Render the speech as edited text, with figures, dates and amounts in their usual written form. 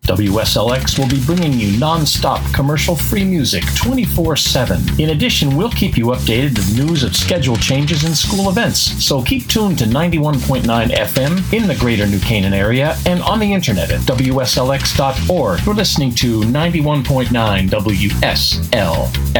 WSLX will be bringing you non-stop commercial-free music 24/7. In addition, we'll keep you updated with news of schedule changes and school events. So keep tuned to 91.9 FM in the greater New Canaan area and on the internet at WSLX.org. You're listening to 91.9 WSLX.